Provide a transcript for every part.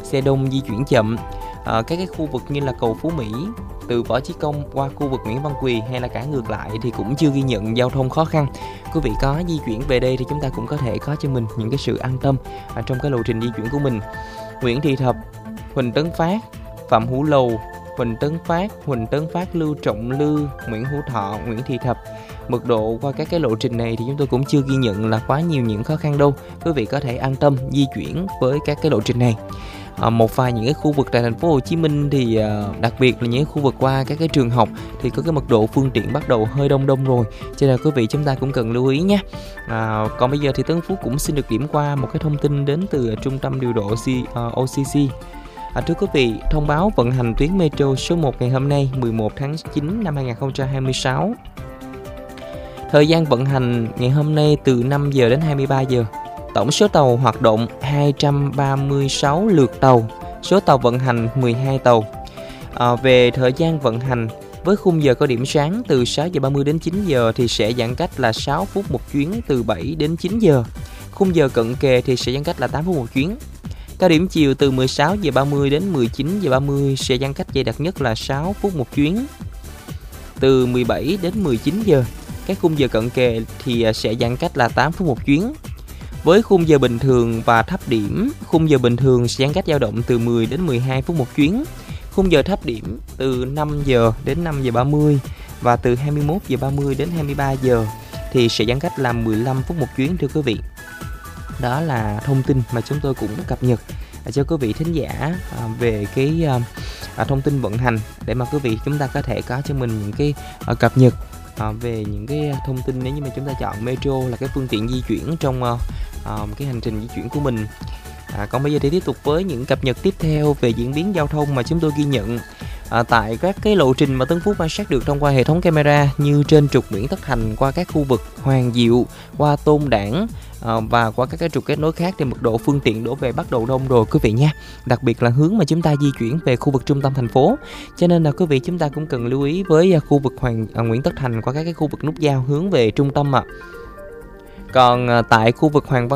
xe đông di chuyển chậm. Các cái khu vực như là cầu Phú Mỹ từ Võ Chí Công qua khu vực Nguyễn Văn Quỳ hay là cả ngược lại thì cũng chưa ghi nhận giao thông khó khăn. Quý vị có di chuyển về đây thì chúng ta cũng có thể có cho mình những cái sự an tâm trong cái lộ trình di chuyển của mình. Nguyễn Thị Thập, Huỳnh Tấn Phát, Phạm Hữu Lầu, Huỳnh Tấn Phát, Lưu Trọng Lư, Nguyễn Hữu Thọ, Nguyễn Thị Thập. Mật độ qua các cái lộ trình này thì chúng tôi cũng chưa ghi nhận là quá nhiều những khó khăn đâu. Quý vị có thể an tâm di chuyển với các cái lộ trình này. Một vài những cái khu vực tại thành phố Hồ Chí Minh thì đặc biệt là những khu vực qua các cái trường học thì có cái mật độ phương tiện bắt đầu hơi đông rồi, cho nên quý vị chúng ta cũng cần lưu ý nhé. Còn bây giờ thì Tấn Phú cũng xin được điểm qua một cái thông tin đến từ trung tâm điều độ OCC. Thưa quý vị, thông báo vận hành tuyến Metro số 1 ngày hôm nay 11 tháng 9 năm 2026. Thời gian vận hành ngày hôm nay từ 5 giờ đến 23 giờ. Tổng số tàu hoạt động 236 lượt tàu, số tàu vận hành 12 tàu. Về thời gian vận hành, với khung giờ cao điểm sáng từ 6 giờ 30 đến 9 giờ thì sẽ giãn cách là 6 phút một chuyến từ 7 đến 9 giờ. Khung giờ cận kề thì sẽ giãn cách là 8 phút một chuyến. Cao điểm chiều từ 16 giờ 30 đến 19 giờ 30 sẽ giãn cách dày đặc nhất là 6 phút một chuyến. Từ 17 đến 19 giờ, các khung giờ cận kề thì sẽ giãn cách là 8 phút một chuyến. Với khung giờ bình thường và thấp điểm, khung giờ bình thường sẽ giãn cách dao động từ 10 đến 12 phút một chuyến. Khung giờ thấp điểm từ 5 giờ đến 5 giờ 30 và từ 21 giờ 30 đến 23 giờ thì sẽ giãn cách là 15 phút một chuyến thưa quý vị. Đó là thông tin mà chúng tôi cũng cập nhật cho quý vị thính giả về cái thông tin vận hành để mà quý vị chúng ta có thể có cho mình những cái cập nhật về những cái thông tin nếu như mà chúng ta chọn Metro là cái phương tiện di chuyển trong cái hành trình di chuyển của mình. Còn bây giờ thì tiếp tục với những cập nhật tiếp theo về diễn biến giao thông mà chúng tôi ghi nhận tại các cái lộ trình mà Tấn Phú quan sát được thông qua hệ thống camera, như trên trục Nguyễn Tất Thành qua các khu vực Hoàng Diệu, qua Tôn Đản và qua các cái trục kết nối khác thì mật độ phương tiện đổ về bắt đầu đông rồi quý vị nha. Đặc biệt là hướng mà chúng ta di chuyển về khu vực trung tâm thành phố, cho nên là quý vị chúng ta cũng cần lưu ý với khu vực Nguyễn Tất Thành qua các cái khu vực nút giao hướng về trung tâm ạ. Còn tại khu vực Hoàng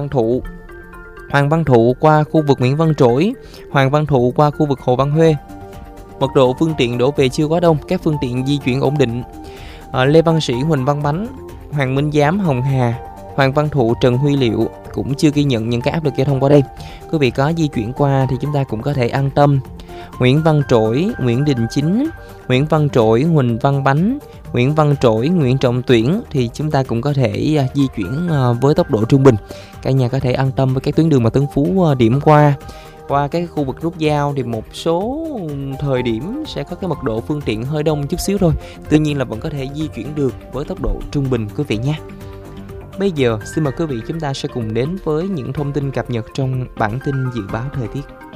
Văn Thụ qua khu vực Nguyễn Văn Trỗi, Hoàng Văn Thụ qua khu vực Hồ Văn Huê, mật độ phương tiện đổ về chưa quá đông, các phương tiện di chuyển ổn định. Lê Văn Sĩ, Huỳnh Văn Bánh, Hoàng Minh Giám, Hồng Hà, Hoàng Văn Thụ, Trần Huy Liệu cũng chưa ghi nhận những cái áp lực giao thông qua đây. Quý vị có di chuyển qua thì chúng ta cũng có thể an tâm. Nguyễn Văn Trỗi, Nguyễn Đình Chính, Nguyễn Văn Trỗi, Huỳnh Văn Bánh, Nguyễn Văn Trỗi, Nguyễn Trọng Tuyển thì chúng ta cũng có thể di chuyển với tốc độ trung bình. Cả nhà có thể an tâm với các tuyến đường mà Tấn Phú điểm qua. Qua các khu vực nút giao thì một số thời điểm sẽ có cái mật độ phương tiện hơi đông chút xíu thôi. Tuy nhiên là vẫn có thể di chuyển được với tốc độ trung bình quý vị nha. Bây giờ xin mời quý vị chúng ta sẽ cùng đến với những thông tin cập nhật trong bản tin dự báo thời tiết.